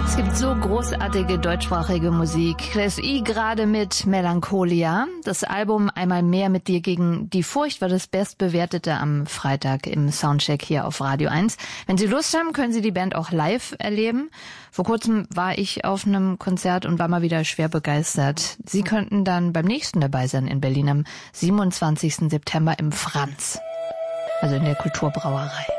Es gibt so großartige deutschsprachige Musik. Chris I gerade mit Melancholia. Das Album Einmal mehr mit dir gegen die Furcht war das bestbewertete am Freitag im Soundcheck hier auf Radio 1. Wenn Sie Lust haben, können Sie die Band auch live erleben. Vor kurzem war ich auf einem Konzert und war mal wieder schwer begeistert. Sie könnten dann beim nächsten dabei sein in Berlin am 27. September im Franz. Also in der Kulturbrauerei.